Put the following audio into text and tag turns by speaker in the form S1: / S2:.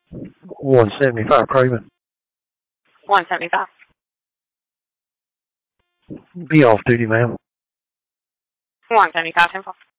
S1: 175 Craven.
S2: 175.
S1: Be off duty, ma'am.
S2: 175, 10-4.